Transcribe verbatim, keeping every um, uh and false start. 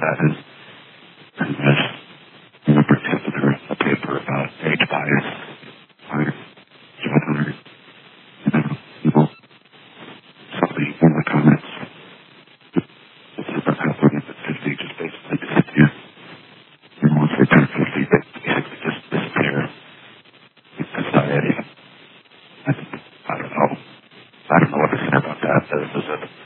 that is. And there's in particular a paper about age bias, where children, you know, people, somebody in the comments, it's about how women at fifty just basically disappear. And once they turn fifty, they basically just disappear in society. I, I don't know. I don't know what to say about that. There was a